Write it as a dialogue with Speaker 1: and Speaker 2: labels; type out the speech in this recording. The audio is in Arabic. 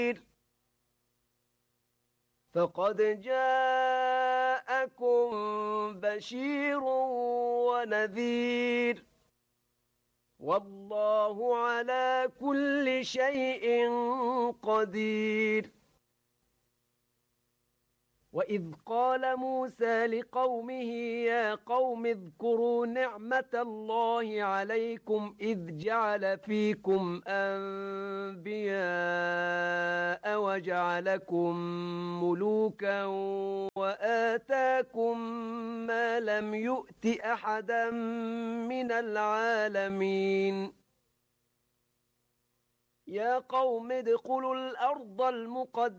Speaker 1: فقد جاءكم بشير ونذير والله على كل شيء قدير وإذ قال موسى لقومه يا قوم اذكروا نعمة الله عليكم إذ جعل فيكم أنبياء وجعلكم ملوكا وآتاكم ما لم يؤت أحدا من العالمين يا قوم ادخلوا الأرض المقدسة